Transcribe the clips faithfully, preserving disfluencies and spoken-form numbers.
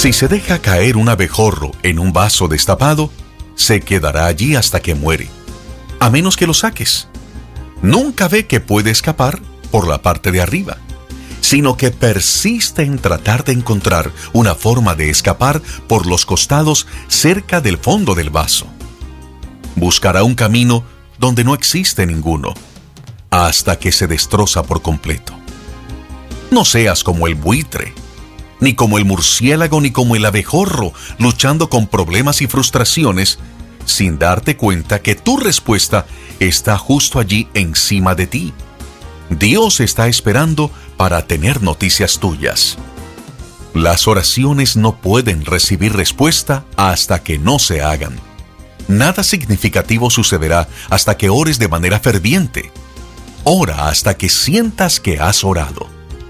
Si se deja caer un abejorro en un vaso destapado, se quedará allí hasta que muere, a menos que lo saques. Nunca ve que puede escapar por la parte de arriba, sino que persiste en tratar de encontrar una forma de escapar por los costados cerca del fondo del vaso. Buscará un camino donde no existe ninguno, hasta que se destroza por completo. No seas como el buitre, ni como el murciélago, ni como el abejorro, luchando con problemas y frustraciones, sin darte cuenta que tu respuesta está justo allí encima de ti. Dios está esperando para tener noticias tuyas. Las oraciones no pueden recibir respuesta hasta que no se hagan. Nada significativo sucederá hasta que ores de manera ferviente. Ora hasta que sientas que has orado.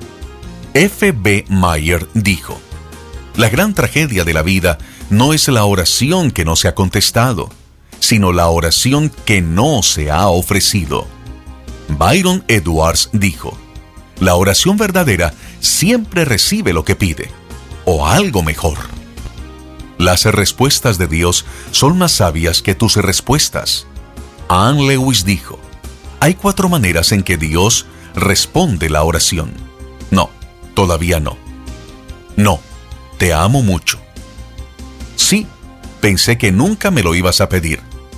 F B Meyer dijo: la gran tragedia de la vida no es la oración que no se ha contestado, sino la oración que no se ha ofrecido. Byron Edwards dijo: la oración verdadera siempre recibe lo que pide, o algo mejor. Las respuestas de Dios son más sabias que tus respuestas. Anne Lewis dijo: hay cuatro maneras en que Dios responde la oración. No, todavía no. No, te amo mucho. Sí, pensé que nunca me lo ibas a pedir.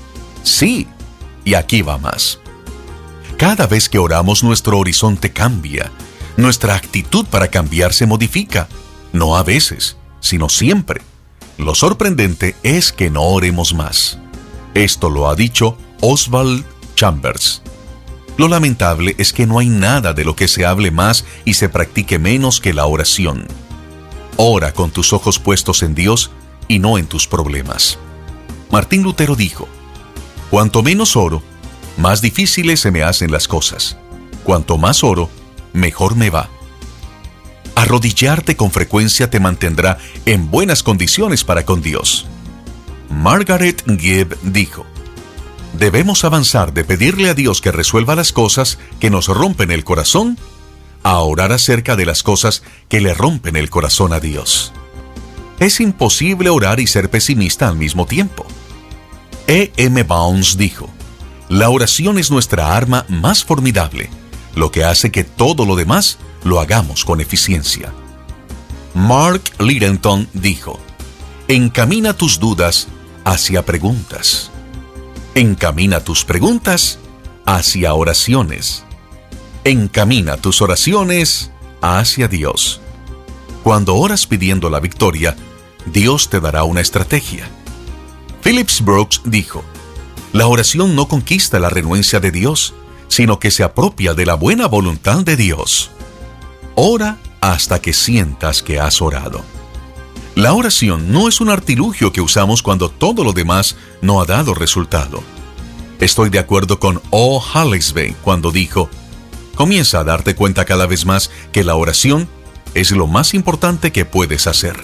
Sí, y aquí va más. Cada vez que oramos, nuestro horizonte cambia. Nuestra actitud para cambiar se modifica. No a veces, sino siempre. Lo sorprendente es que no oremos más. Esto lo ha dicho Oswald Chambers. Lo lamentable es que no hay nada de lo que se hable más y se practique menos que la oración. Ora con tus ojos puestos en Dios y no en tus problemas. Martín Lutero dijo: cuanto menos oro, más difíciles se me hacen las cosas. Cuanto más oro, mejor me va. Arrodillarte con frecuencia te mantendrá en buenas condiciones para con Dios. Margaret Gibb dijo: debemos avanzar de pedirle a Dios que resuelva las cosas que nos rompen el corazón a orar acerca de las cosas que le rompen el corazón a Dios. Es imposible orar y ser pesimista al mismo tiempo. E M Bounds dijo: la oración es nuestra arma más formidable, lo que hace que todo lo demás lo hagamos con eficiencia. Mark Littleton dijo: encamina tus dudas hacia preguntas. Encamina tus preguntas hacia oraciones. Encamina tus oraciones hacia Dios. Cuando oras pidiendo la victoria, Dios te dará una estrategia. Phillips Brooks dijo: la oración no conquista la renuencia de Dios, sino que se apropia de la buena voluntad de Dios. Ora hasta que sientas que has orado. La oración no es un artilugio que usamos cuando todo lo demás no ha dado resultado. Estoy de acuerdo con O. Hallesby cuando dijo: comienza a darte cuenta cada vez más que la oración es lo más importante que puedes hacer.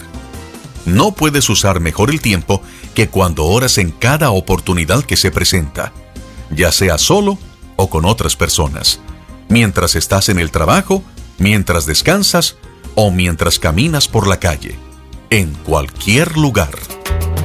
No puedes usar mejor el tiempo que cuando oras en cada oportunidad que se presenta, ya sea solo o con otras personas, mientras estás en el trabajo, mientras descansas o mientras caminas por la calle. En cualquier lugar.